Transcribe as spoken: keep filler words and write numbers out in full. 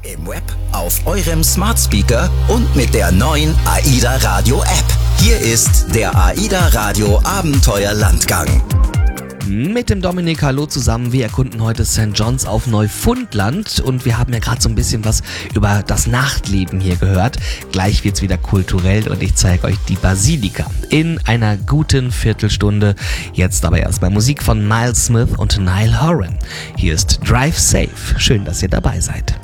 Im Web, auf eurem Smart Speaker und mit der neuen AIDA Radio App. Hier ist der AIDA Radio Abenteuer Landgang. Mit dem Dominik, hallo zusammen. Wir erkunden heute Sankt John's auf Neufundland und wir haben ja gerade so ein bisschen was über das Nachtleben hier gehört. Gleich wird's wieder kulturell und ich zeige euch die Basilika in einer guten Viertelstunde. Jetzt aber erstmal Musik von Miles Smith und Niall Horan. Hier ist Drive Safe. Schön, dass ihr dabei seid.